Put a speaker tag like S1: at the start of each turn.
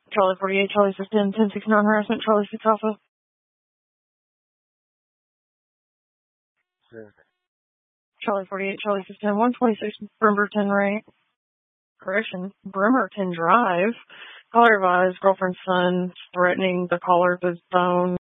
S1: Charlie 48, Charlie 15, 1069 harassment, Charlie 6 Alpha. Charlie 48, Charlie 15, 126, Bremerton Ray. Correction, Bremerton Drive. Caller advised girlfriend's son threatening the caller's phone.